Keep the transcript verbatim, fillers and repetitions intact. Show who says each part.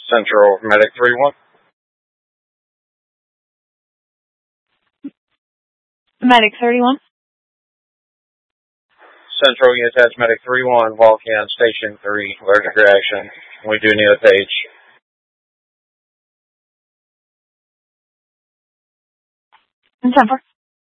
Speaker 1: Central Medic three one.
Speaker 2: Medic thirty-one.
Speaker 1: Central Unitaz Medic three one, Volcan Station three, allergic reaction. We do need a page.
Speaker 2: And ten four.